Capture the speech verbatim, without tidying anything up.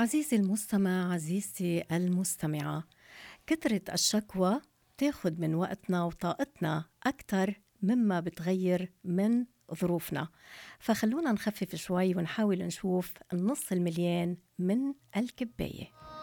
عزيزي المستمع، عزيزتي المستمعة، كثرة الشكوى تاخد من وقتنا وطاقتنا أكتر مما بتغير من ظروفنا. فخلونا نخفف شوي ونحاول نشوف النص المليان من الكباية.